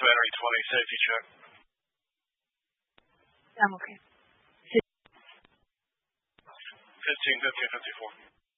battery 20, safety check. I'm okay. 15, 54.